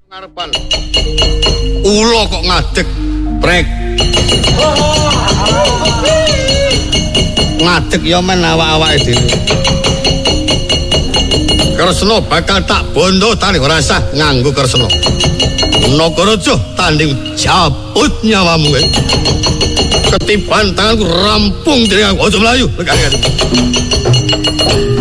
Ngarepan. Ula kok ngadeg, brek. Ngadeg ya men awak-awake dhewe. Kresna bakal tak bondo tali ora sah nganggo Kresna. Nagaraja tanding jabut nyawamu. Ketiban tanganku rampung dari aja mlayu.